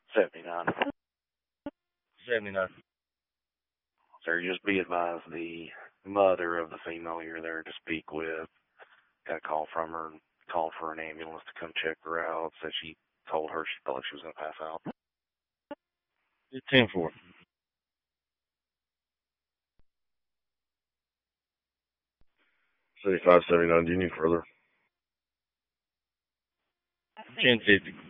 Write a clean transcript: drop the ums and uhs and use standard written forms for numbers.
79. 79. Sir, just be advised the mother of the female you're there to speak with got a call from her and called for an ambulance to come check her out. Said she told her she felt like she was going to pass out. 10-4. 75, 79. Do you need further? 10-50.